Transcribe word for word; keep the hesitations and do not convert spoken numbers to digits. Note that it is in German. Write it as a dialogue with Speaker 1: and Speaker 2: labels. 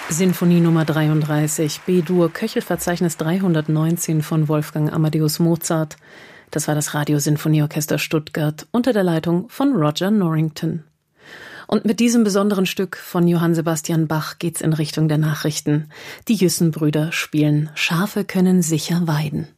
Speaker 1: Sinfonie Nummer dreiunddreißig, B-Dur, Köchelverzeichnis dreihundertneunzehn von Wolfgang Amadeus Mozart. Das war das Radiosinfonieorchester Stuttgart unter der Leitung von Roger Norrington. Und mit diesem besonderen Stück von Johann Sebastian Bach geht's in Richtung der Nachrichten. Die Jüssen-Brüder spielen »Schafe können sicher weiden«.